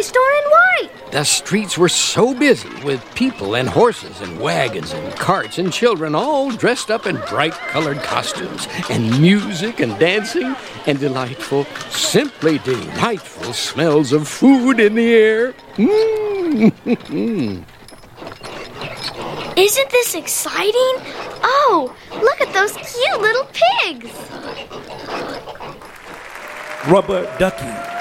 store in white. The streets were so busy with people and horses and wagons and carts and children all dressed up in bright-colored costumes and music and dancing and delightful, simply delightful smells of food in the air. Isn't this exciting? Oh, look at those cute little pigs. Rubber Ducky.